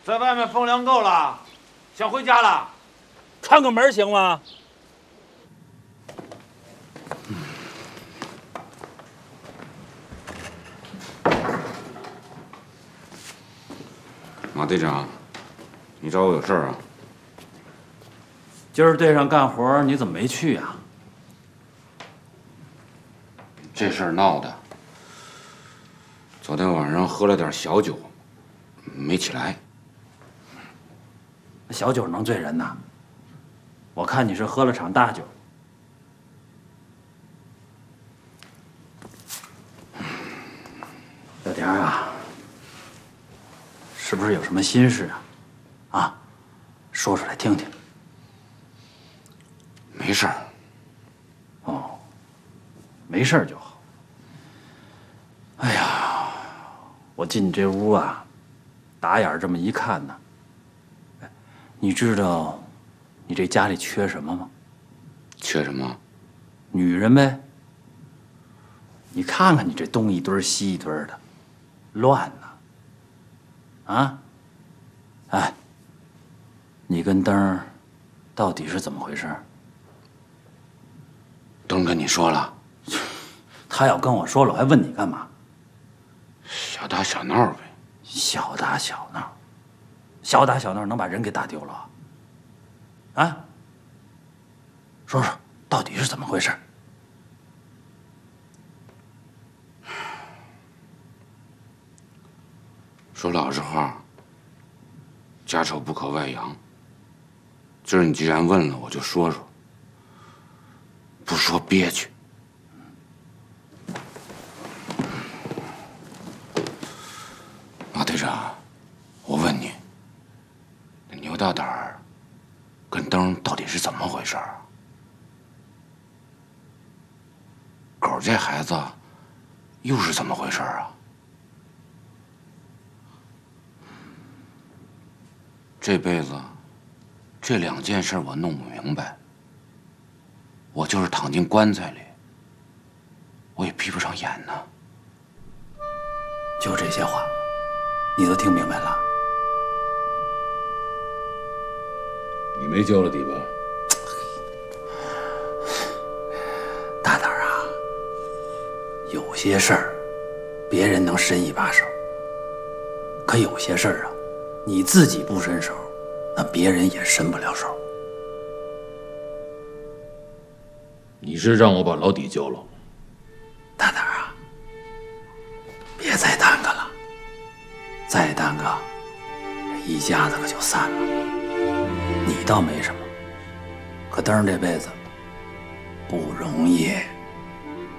在外面风凉够了，想回家了。 串个门行吗？ 马队长，你找我有事儿啊？ 今儿队上干活，你怎么没去呀？ 这事儿闹的，昨天晚上喝了点小酒，没起来。 小酒能醉人呐？我看你是喝了场大酒。小田啊，是不是有什么心事啊？啊，说出来听听。 没事儿。 哦，没事儿就好。哎呀，我进你这屋啊，打眼这么一看呢，你知道你这家里缺什么吗？ 缺什么？ 女人呗。你看看你这东一堆西一堆的，乱呢。啊？哎，你跟灯儿到底是怎么回事？ 灯跟你说了？ 他要跟我说了，我还问你干嘛？ 小打小闹呗。 小打小闹，小打小闹能把人给打丢了？啊？说说到底是怎么回事？ 说老实话，家丑不可外扬。今儿你既然问了，我就说说，不说憋屈。马队长，我问你，那牛大胆儿跟灯到底是怎么回事啊？狗这孩子又是怎么回事啊？这辈子这两件事我弄不明白，我就是躺进棺材里，我也闭不上眼呢。 就这些话，你都听明白了？ 你没交了底吧？ 大胆儿啊！有些事儿，别人能伸一把手，可有些事儿啊，你自己不伸手，那别人也伸不了手。 你是让我把老底交了？ 大胆儿啊！别再耽搁了，再耽搁，这一家子可就散了。你倒没什么，可灯儿这辈子不容易。